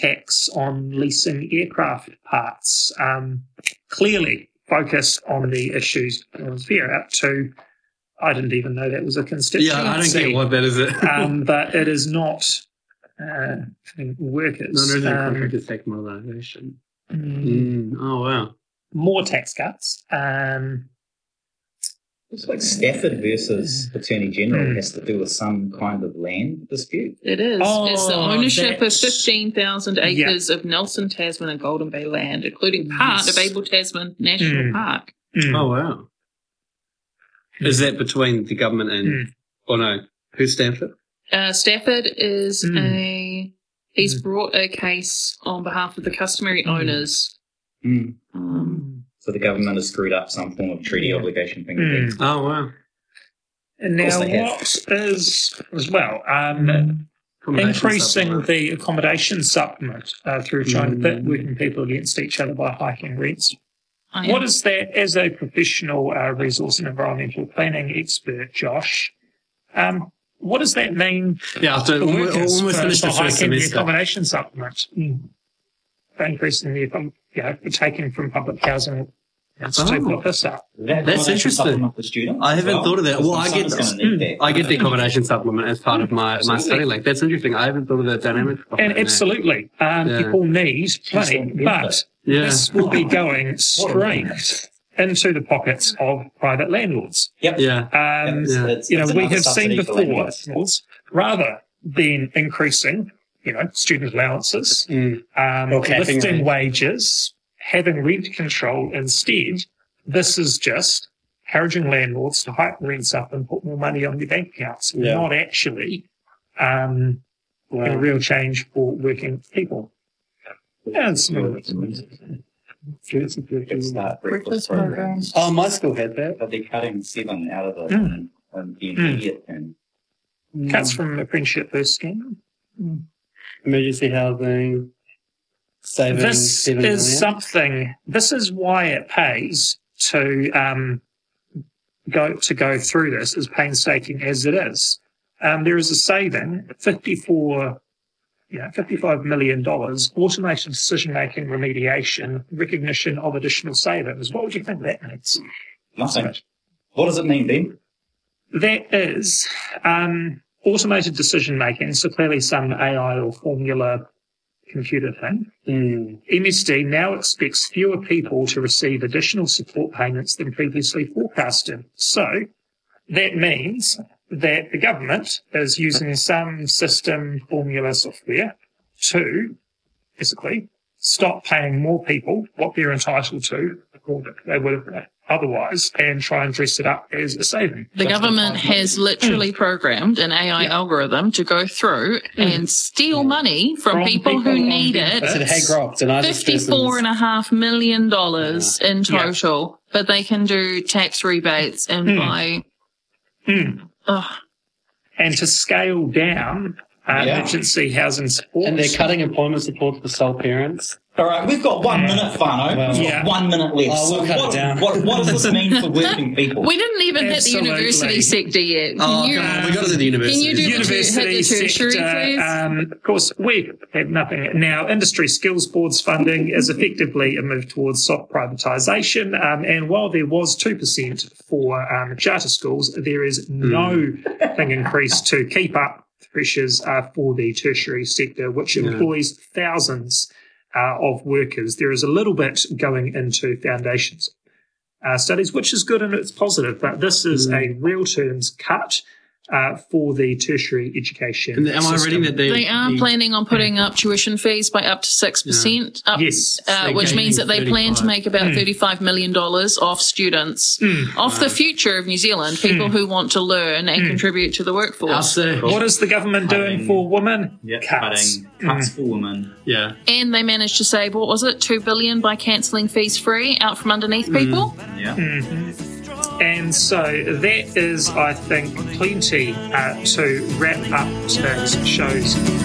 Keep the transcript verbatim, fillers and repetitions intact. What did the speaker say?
tax on leasing aircraft parts. Um, clearly focused on the issues of fair up to, I didn't even know that was a constituency. Yeah, I don't get what that is. It. um, but it is not uh, workers. Non-resident um, contractors tax modernisation. Mm, Mm. Oh, wow. more tax cuts. Um, It's like Stafford versus Attorney General mm. has to do with some kind of land dispute. It is. Oh, it's the ownership of that's- fifteen thousand acres of Nelson, Tasman and Golden Bay land, including part Yes. of Abel Tasman National Mm. Park. mm, Oh, wow. Is that between the government and... Mm. Oh, no. Who's Stanford? Uh, Stafford is Mm. a... He's Mm. brought a case on behalf of the customary Mm. owners. Mm. Um, So the government has screwed up some form of treaty obligation thing. Mm. Oh, wow. And course now, they have. what is, as well, um, Accommodation increasing supplement. the accommodation supplement uh, through trying to pit Mm. working people against each other by hiking rents. I What am- is that, as a professional uh, resource and environmental planning expert, Josh? Um, what does that mean Yeah, so for we workers almost for, finished for the first hiking the semester. accommodation supplement? Mm. For increasing the, accom- you know, for taking from public housing to Oh. put this up. That That's accommodation interesting. supplement for students I as haven't well? thought of that. Because Well, I get someone's this. gonna need that. I get the accommodation supplement as part of my, my Absolutely. study link. That's interesting. I haven't thought of that dynamic. And absolutely, um, Yeah. people need money, but Yeah. this will be going straight into the pockets of private landlords. Yep. Yeah. Um, It's- Yeah. it's- you know, it's we another have seen subsidy for before, landlords. rather than increasing, you know, student allowances, Mm. um, Or capping lifting rent. wages, having rent control instead, this is just encouraging landlords to hike rents up and put more money on their bank accounts, Yeah. not actually um, a Wow. real change for working people. Yeah, it's It's that breakfast breakfast program. programs. Oh, my school had that. But they're cutting seven out of the, Mm. um, the immediate term. cuts from apprenticeship first scheme. Emergency housing, saving This seven million. is something. This is why it pays to um, go to go through this, as painstaking as it is. Um, there is a saving, fifty-four, yeah, fifty-five million dollars, automated decision-making, remediation, recognition of additional savings. What would you think that means? Nothing. What does it mean, Ben? That is um, automated decision-making. So clearly, some A I or formula computer thing. Mm. M S D now expects fewer people to receive additional support payments than previously forecasted. So that means that the government is using some system formula software to basically stop paying more people what they're entitled to, or that they would have otherwise, and try and dress it up as a saving. The government has literally programmed an A I Yeah. algorithm to go through and steal money from, From people, people who on need benefits. I it. said, hey, Grox, and I just Fifty-four and a half million dollars in Yeah. total, but they can do tax rebates and Mm. buy. Mm. Ugh. And to scale down uh, Yeah. emergency housing support. And they're cutting employment support for sole parents. All right, we've got one minute, Fano. Well, We've yeah. got one minute left. Oh, we'll so cut it what, down. What, what does this mean for working people? We didn't even Absolutely. hit the university sector yet. Can Oh, you? come on, we got to do the university. Can you do the University hit the tertiary, sector, please? um, of course, we have nothing. Now, Industry Skills Board's funding is effectively a move towards soft privatisation. Um, and while there was two percent for um, charter schools, there is no thing increased to keep up the pressures uh, for the tertiary sector, which Yeah. employs thousands uh, of workers. There is a little bit going into foundations uh, studies, which is good and it's positive, but this is Mm. a real terms cut uh, for the tertiary education And am I system. reading that they, They are the- planning on putting up tuition fees by up to six percent. Up, Yes. uh, They're which gaining means that they plan to thirty-five. make about Mm. thirty-five million dollars off students, Mm. off the future of New Zealand, people who want to learn and Mm. contribute to the I'll workforce. say, What is the government doing Cutting- for women? Yeah, Cuts. cutting cuts for women. yeah. And they managed to save, what was it, two billion dollars by cancelling fees free out from underneath people? Yeah. Mhm. And so that is, I think, plenty uh, to wrap up today's show's